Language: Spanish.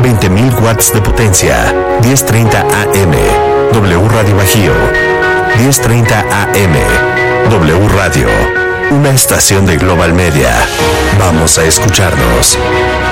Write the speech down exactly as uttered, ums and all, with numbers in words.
veinte mil watts de potencia. diez treinta A M, W Radio Bajío. diez treinta A M, W Radio. Una estación de Global Media. Vamos a escucharnos.